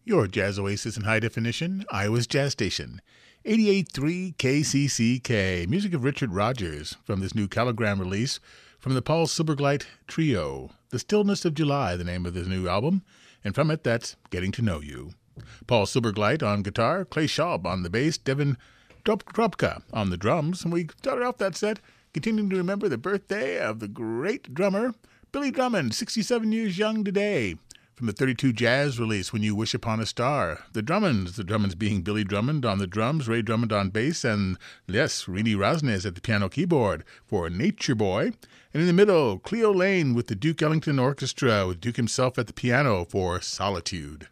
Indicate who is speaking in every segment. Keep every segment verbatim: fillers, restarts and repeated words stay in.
Speaker 1: Your jazz oasis in high definition, Iowa's Jazz Station. eighty-eight point three K C C K. Music of Richard Rogers from this new Caligram release from the Paul Silbergleit Trio. The Stillness of July, the name of this new album. And from it, that's Getting to Know You. Paul Silbergleit on guitar, Clay Schaub on the bass, Devin Drobka on the drums. And we started off that set continuing to remember the birthday of the great drummer, Billy Drummond, sixty-seven years young today. From the thirty-two Jazz release, When You Wish Upon a Star. The Drummonds, the Drummonds being Billy Drummond on the drums, Ray Drummond on bass, and, yes, Rini Rosnes at the piano keyboard for Nature Boy. And in the middle, Cleo Lane with the Duke Ellington Orchestra, with Duke himself at the piano for Solitude.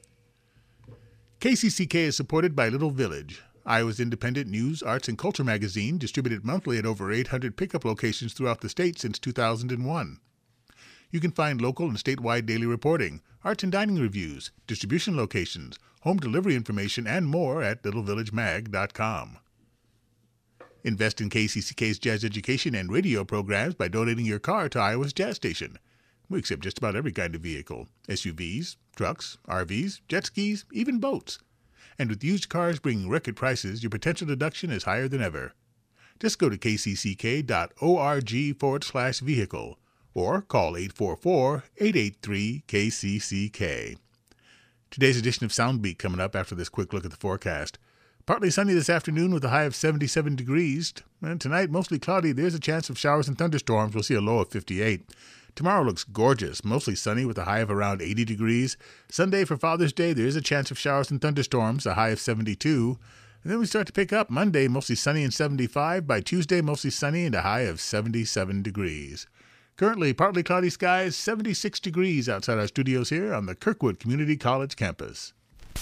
Speaker 1: K C C K is supported by Little Village, Iowa's independent news, arts, and culture magazine, distributed monthly at over eight hundred pickup locations throughout the state since two thousand one. You can find local and statewide daily reporting, arts and dining reviews, distribution locations, home delivery information, and more at little village mag dot com. Invest in K C C K's jazz education and radio programs by donating your car to Iowa's Jazz Station. We accept just about every kind of vehicle, S U Vs, trucks, R Vs, jet skis, even boats. And with used cars bringing record prices, your potential deduction is higher than ever. Just go to kcck.org forward slash vehicle. Or call eight four four, eight eight three, K C C K. Today's edition of Soundbeat coming up after this quick look at the forecast. Partly sunny this afternoon with a high of seventy-seven degrees. And tonight, mostly cloudy. There's a chance of showers and thunderstorms. We'll see a low of fifty-eight. Tomorrow looks gorgeous, mostly sunny with a high of around eighty degrees. Sunday for Father's Day, there is a chance of showers and thunderstorms, a high of seventy-two. And then we start to pick up. Monday, mostly sunny and seventy-five. By Tuesday, mostly sunny and a high of seventy-seven degrees. Currently, partly cloudy skies, seventy-six degrees outside our studios here on the Kirkwood Community College campus.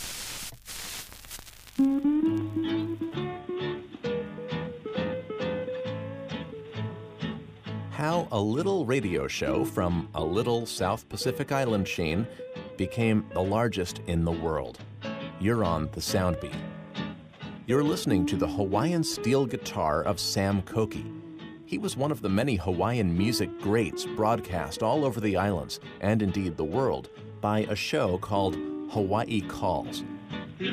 Speaker 2: How a little radio show from a little South Pacific island chain became the largest in the world. You're on the Soundbeat. You're listening to the Hawaiian steel guitar of Sam Cokey. He was one of the many Hawaiian music greats broadcast all over the islands, and indeed the world, by a show called Hawaii Calls.